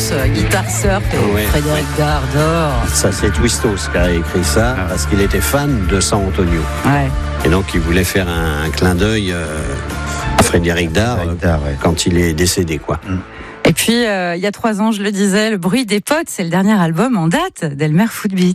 danse, guitare surf et Ouais, Frédéric Dardor. Ça, c'est Twistos qui a écrit ça parce qu'il était fan de San Antonio. Ouais. Et donc, il voulait faire un clin d'œil à Frédéric Dard quand il est décédé, quoi. Et puis, il y a 3 ans, je le disais, Le bruit des potes, c'est le dernier album en date d'Elmer Footbeat.